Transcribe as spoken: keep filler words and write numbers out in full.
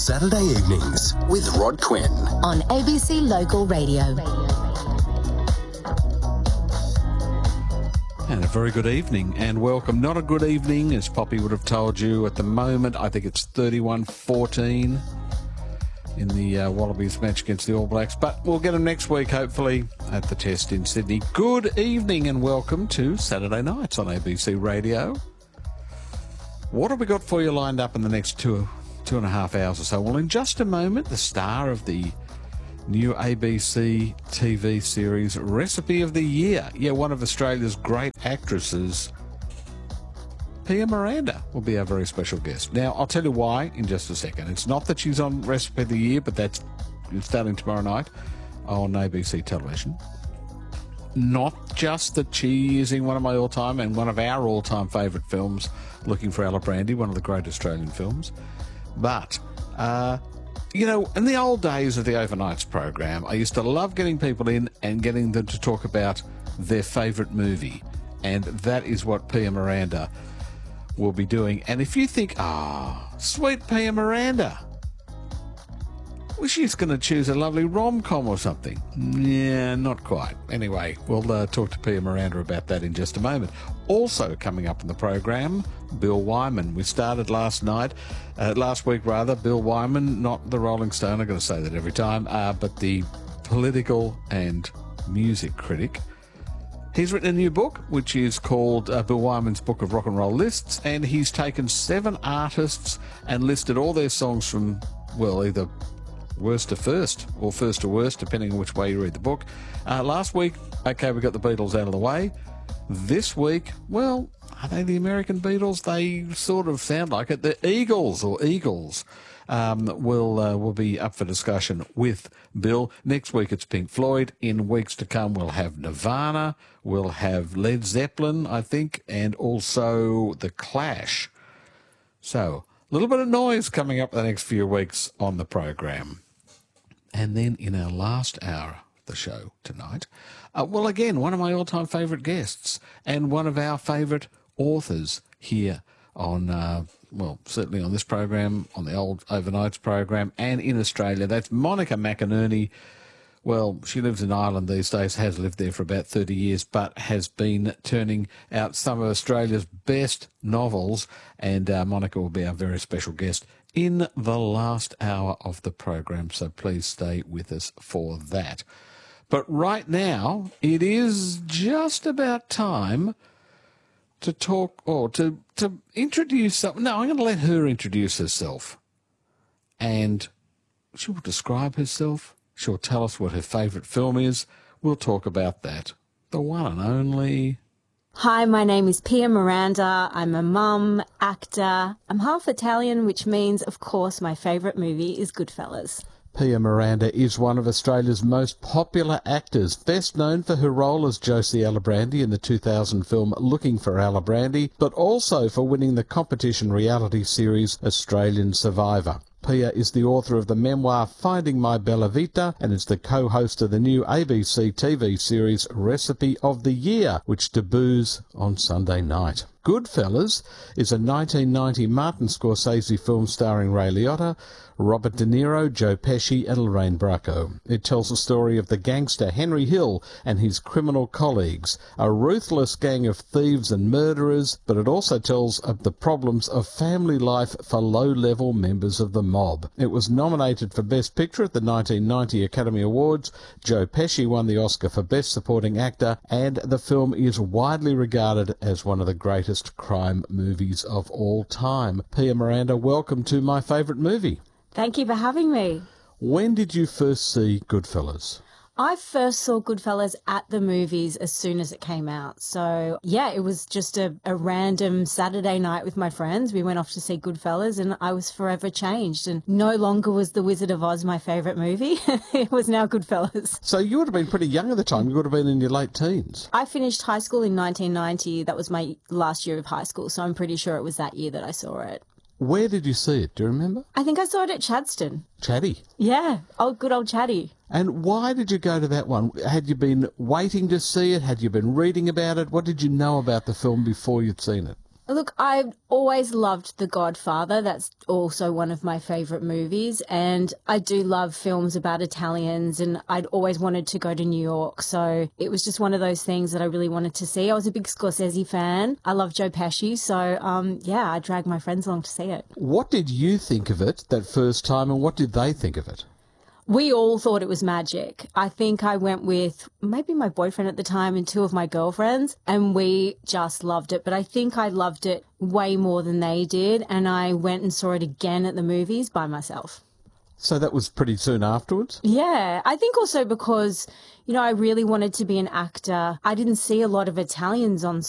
Saturday evenings with Rod Quinn on A B C Local Radio. And a very good evening and welcome. Not a good evening, as Poppy would have told you. At the moment, I think it's thirty-one fourteen in the uh, Wallabies match against the All Blacks. But we'll get them next week, hopefully, at the Test in Sydney. Good evening and welcome to Saturday Nights on A B C Radio. What have we got for you lined up in the next two, two and a half hours or so? Well, in just a moment, the star of the new A B C T V series Recipe of the Year. Yeah, one of Australia's great actresses, Pia Miranda, will be our very special guest. Now, I'll tell you why in just a second. It's not that she's on Recipe of the Year, but that's starting tomorrow night on A B C television. Not just that she is in one of my all-time and one of our all-time favourite films, Looking for Alibrandi, one of the great Australian films, but uh, you know, in the old days of the Overnights program, I used to love getting people in and getting them to talk about their favourite movie. And that is what Pia Miranda will be doing. And if you think, ah, oh, sweet Pia Miranda, well, she's going to choose a lovely rom-com or something. Yeah, not quite. Anyway, we'll uh, talk to Pia Miranda about that in just a moment. Also coming up in the program, Bill Wyman. We started last night, uh, last week rather, Bill Wyman, not the Rolling Stone, I'm going to say that every time, uh, but the political and music critic. He's written a new book, which is called uh, Bill Wyman's Book of Rock and Roll Lists, and he's taken seven artists and listed all their songs from, well, either worst to first, or first to worst, depending on which way you read the book. Uh, last week, okay, we got the Beatles out of the way. This week, well, are they the American Beatles? They sort of sound like it. The Eagles, or Eagles, um, will uh, will be up for discussion with Bill. Next week, it's Pink Floyd. In weeks to come, we'll have Nirvana, we'll have Led Zeppelin, I think, and also The Clash. So, a little bit of noise coming up the next few weeks on the program. And then in our last hour of the show tonight, uh, well, again, one of my all-time favourite guests and one of our favourite authors here on, uh, well, certainly on this program, on the old Overnights program, and in Australia. That's Monica McInerney. Well, she lives in Ireland these days, has lived there for about thirty years, but has been turning out some of Australia's best novels, and uh, Monica will be our very special guest in the last hour of the program, so please stay with us for that. But right now, it is just about time to talk, or to, to introduce something. No, I'm going to let her introduce herself, and she will describe herself. She'll tell us what her favourite film is. We'll talk about that. The one and only... Hi, my name is Pia Miranda. I'm a mum, actor. I'm half Italian, which means, of course, my favourite movie is Goodfellas. Pia Miranda is one of Australia's most popular actors, best known for her role as Josie Alibrandi in the two thousand film Looking for Alibrandi, but also for winning the competition reality series Australian Survivor. Pia is the author of the memoir Finding My Bella Vita and is the co-host of the new A B C T V series Recipe of the Year, which debuts on Sunday night. Goodfellas is a nineteen ninety Martin Scorsese film starring Ray Liotta, Robert De Niro, Joe Pesci and Lorraine Bracco. It tells the story of the gangster Henry Hill and his criminal colleagues, a ruthless gang of thieves and murderers, but it also tells of the problems of family life for low-level members of the mob. It was nominated for Best Picture at the nineteen ninety Academy Awards. Joe Pesci won the Oscar for Best Supporting Actor, and the film is widely regarded as one of the greatest crime movies of all time. Pia Miranda, welcome to My Favourite Movie. Thank you for having me. When did you first see Goodfellas? I first saw Goodfellas at the movies as soon as it came out. So, yeah, it was just a, a random Saturday night with my friends. We went off to see Goodfellas and I was forever changed. And no longer was The Wizard of Oz my favourite movie. It was now Goodfellas. So you would have been pretty young at the time. You would have been in your late teens. I finished high school in nineteen ninety. That was my last year of high school. So I'm pretty sure it was that year that I saw it. Where did you see it? Do you remember? I think I saw it at Chadstone. Chatty? Yeah, oh, good old Chatty. And why did you go to that one? Had you been waiting to see it? Had you been reading about it? What did you know about the film before you'd seen it? Look, I've always loved The Godfather. That's also one of my favourite movies. And I do love films about Italians, and I'd always wanted to go to New York. So it was just one of those things that I really wanted to see. I was a big Scorsese fan. I love Joe Pesci. So, um, yeah, I dragged my friends along to see it. What did you think of it that first time, and what did they think of it? We all thought it was magic. I think I went with maybe my boyfriend at the time and two of my girlfriends, and we just loved it. But I think I loved it way more than they did, and I went and saw it again at the movies by myself. So that was pretty soon afterwards? Yeah, I think also because, you know, I really wanted to be an actor. I didn't see a lot of Italians on